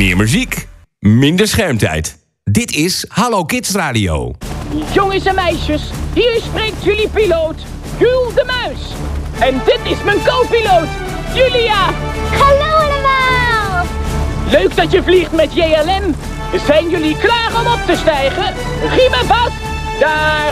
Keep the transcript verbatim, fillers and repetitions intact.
Meer muziek, minder schermtijd. Dit is Hallo Kids Radio. Jongens en meisjes, hier spreekt jullie piloot, Jules de Muis. En dit is mijn co-piloot, Julia. Hallo allemaal. Leuk dat je vliegt met J L M. Zijn jullie klaar om op te stijgen? Riemen vast, daar